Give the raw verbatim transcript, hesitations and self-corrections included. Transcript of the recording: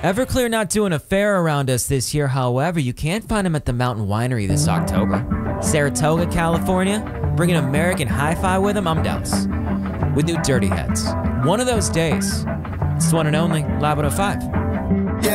Everclear not doing a fair around us this year, however, you can find them at the Mountain Winery this October. Saratoga, California, bringing American hi-fi with them, I'm douse. With new Dirty Heads. One of those days. It's the one and only Live one oh five.